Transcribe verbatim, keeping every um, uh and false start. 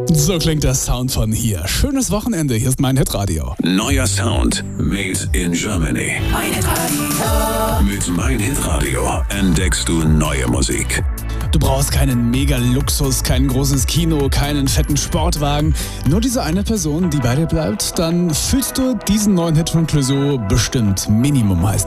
So klingt der Sound von hier. Schönes Wochenende, hier ist mein Hitradio. Neuer Sound, made in Germany. Mein Hitradio. Mit Mein Hitradio entdeckst du neue Musik. Du brauchst keinen Mega-Luxus, kein großes Kino, keinen fetten Sportwagen. Nur diese eine Person, die bei dir bleibt, dann fühlst du diesen neuen Hit von Clouseau bestimmt Minimum heißt.